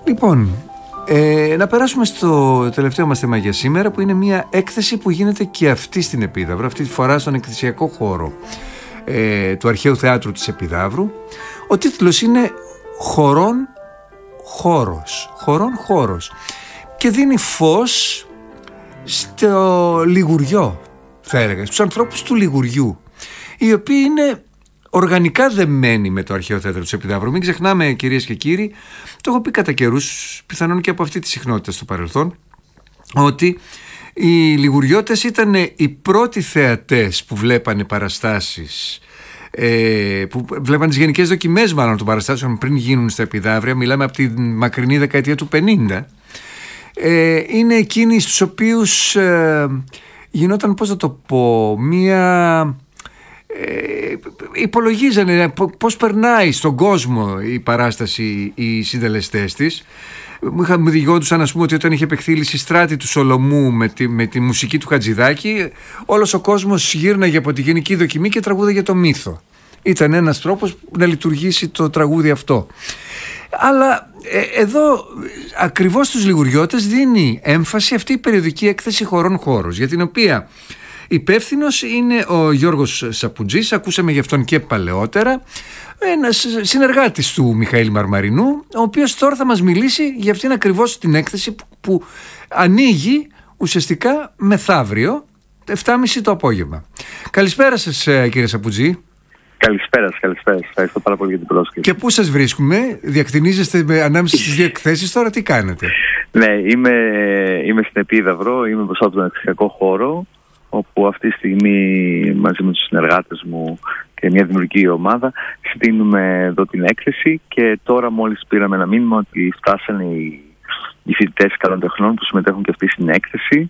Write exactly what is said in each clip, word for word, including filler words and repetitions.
Λοιπόν, ε, να περάσουμε στο τελευταίο μας θέμα για σήμερα, που είναι μια έκθεση που γίνεται και αυτή στην Επίδαυρο, αυτή τη φορά στον εκθεσιακό χώρο ε, του Αρχαίου Θεάτρου της Επιδαύρου. Ο τίτλος είναι «Χωρών χώρος», «Χωρών χώρος», και δίνει φως στο Λιγουριό, θα έλεγα, στους ανθρώπους του Λιγουριού, οι οποίοι είναι οργανικά δεμένοι με το Αρχαίο Θέατρο της Επιδαύρου. Μην ξεχνάμε, κυρίες και κύριοι, το έχω πει κατά καιρούς, πιθανόν και από αυτή τη συχνότητα στο παρελθόν, ότι οι Λιγουριώτες ήταν οι πρώτοι θεατές που βλέπανε παραστάσεις, ε, που βλέπαν τις γενικές δοκιμές μάλλον των παραστάσεων πριν γίνουν στα Επιδαύρια. Μιλάμε από τη μακρινή δεκαετία του πενήντα. Ε, είναι εκείνοι στους οποίους ε, γινόταν, πώς θα το πω, μία... Ε, υπολογίζανε πώς περνάει στον κόσμο η παράσταση, οι συντελεστές της. Μου διηγόντουσαν, ας πούμε, ότι όταν είχε επεχθεί η Λυσιστράτη του Σολομού με τη, με τη μουσική του Χατζηδάκη, όλος ο κόσμος γύρναγε από τη γενική δοκιμή και τραγούδαγε το μύθο. Ήταν ένας τρόπος να λειτουργήσει το τραγούδι αυτό. Αλλά ε, εδώ ακριβώς στους Λιγουριώτες δίνει έμφαση αυτή η περιοδική έκθεση «Χωρών χώρος», για την οποία υπεύθυνος είναι ο Γιώργος Σαπουτζής, ακούσαμε γι' αυτόν και παλαιότερα, ένας συνεργάτης του Μιχαήλ Μαρμαρινού, ο οποίος τώρα θα μας μιλήσει για αυτήν ακριβώς την έκθεση που, που ανοίγει ουσιαστικά μεθαύριο, επτά και μισή το απόγευμα. Καλησπέρα σας, κύριε Σαπουτζή. Καλησπέρα σας, καλησπέρα σας. Ευχαριστώ πάρα πολύ για την πρόσκληση. Και πού σας βρίσκουμε, διακτηνίζεστε με, ανάμεσα στις δύο εκθέσεις τώρα, τι κάνετε? Ναι, είμαι, είμαι στην Επίδαυρο, είμαι μπροστά από τον εκθεσιακό χώρο, όπου αυτή τη στιγμή μαζί με τους συνεργάτες μου και μια δημιουργική ομάδα στείλουμε εδώ την έκθεση, και τώρα μόλις πήραμε ένα μήνυμα ότι φτάσανε οι, οι φοιτητές καλών τεχνών που συμμετέχουν και αυτοί στην έκθεση,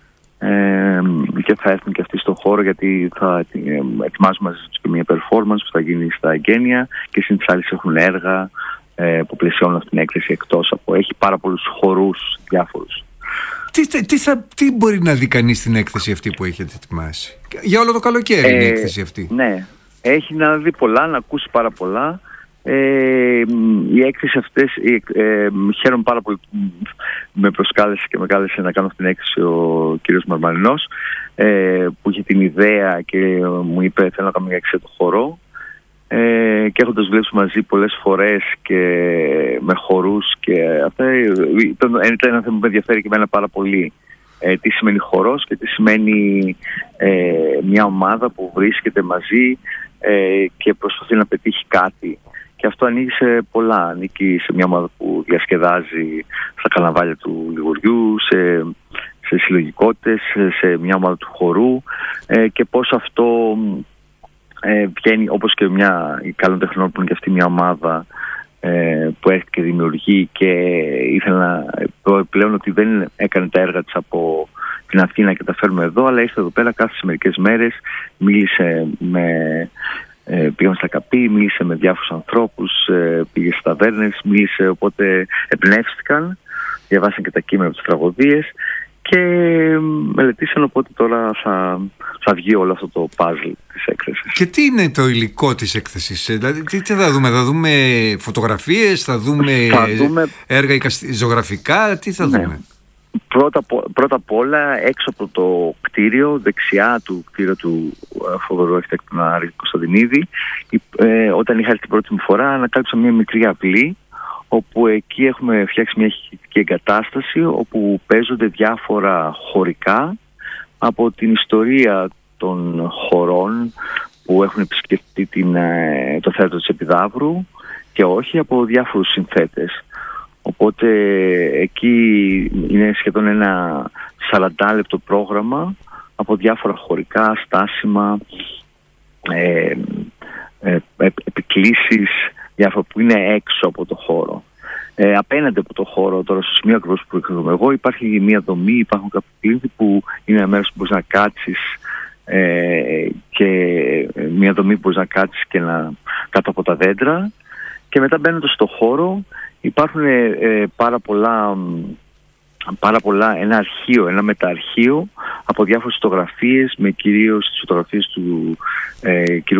ε, και θα έρθουν και αυτοί στον χώρο, γιατί θα ε, ετοιμάζουμε μαζί τους και μια performance που θα γίνει στα εγγένεια, και στις άλλες έχουν έργα ε, που πλαισιώνουν αυτήν την έκθεση, εκτός από έχει πάρα πολλούς χορούς διάφορους. Τι, τι, θα, τι μπορεί να δει κανείς στην έκθεση αυτή που έχετε ετοιμάσει? Για όλο το καλοκαίρι ε, είναι η έκθεση αυτή. Ναι, έχει να δει πολλά, να ακούσει πάρα πολλά. Ε, η έκθεση αυτές, ε, χαίρομαι πάρα πολύ που με προσκάλεσε και με κάλεσε να κάνω αυτή την έκθεση ο κύριος Μαρμαρινός, ε, που είχε την ιδέα και μου είπε θέλω να κάνω μια έκθεση το χορό. Ε, και έχοντας βλέψει μαζί πολλές φορές και με χορούς και αυτά, ήταν ένα θέμα που με ενδιαφέρει και εμένα πάρα πολύ. Ε, τι σημαίνει χορός και τι σημαίνει ε, μια ομάδα που βρίσκεται μαζί ε, και προσπαθεί να πετύχει κάτι. Και αυτό ανοίγει σε πολλά. Ανήκει σε μια ομάδα που διασκεδάζει στα καρναβάλια του Λιγουριού, σε, σε συλλογικότητες, σε μια ομάδα του χορού, ε, και πώς αυτό ε, βγαίνει, όπως και μια καλών τεχνών που είναι και αυτή μια ομάδα ε, που έρχεται και δημιουργεί, και ήθελα να πω πλέον ότι δεν έκανε τα έργα της από την Αθήνα και τα φέρουμε εδώ, αλλά ήρθε εδώ πέρα, κάθισε μερικές μέρες, μίλησε με... Ε, πήγαμε στα Καπή, μίλησε με διάφορους ανθρώπους, ε, πήγε στις ταβέρνες, μίλησε, οπότε εμπνεύστηκαν, διαβάσαν και τα κείμενα από τις τραγωδίες και μελετήσαν, οπότε τώρα θα, θα βγει όλο αυτό το puzzle της έκθεσης. Και τι είναι το υλικό της έκθεσης? Δηλαδή, τι, τι θα δούμε, θα δούμε φωτογραφίες, θα δούμε, θα δούμε... έργα ζωγραφικά, τι θα ναι. δούμε? Πρώτα, πρώτα απ' όλα, έξω από το κτίριο, δεξιά του κτίριου του φοβερού αρχιτέκτονα Άρη Κωνσταντινίδη, ε, όταν είχα έρθει την πρώτη μου φορά, ανακάλυψα μια μικρή αυλή, όπου εκεί έχουμε φτιάξει μια ηχητική εγκατάσταση, όπου παίζονται διάφορα χωρικά από την ιστορία των χωρών που έχουν επισκεφτεί την, το θέατρο της Επιδαύρου, και όχι από διάφορους συνθέτες. Οπότε εκεί είναι σχεδόν ένα σαράντα λεπτό πρόγραμμα από διάφορα χωρικά, στάσιμα, ε, ε, επικλήσεις, διάφορα που είναι έξω από το χώρο. Ε, απέναντι από το χώρο, τώρα στο σημείο ακριβώς που εκδομώ εγώ, υπάρχει μια δομή, υπάρχουν κάποιοι πλήθη που είναι ένα μέρος που μπορείς να κάτσεις, ε, και μια δομή που μπορείς να κάτσεις και να κάτω από τα δέντρα, και μετά μπαίνοντας στο χώρο υπάρχουν ε, πάρα πολλά, πάρα πολλά, ένα αρχείο, ένα μεταρχείο από διάφορες φωτογραφίες, με κυρίως τις φωτογραφίες του ε, κ.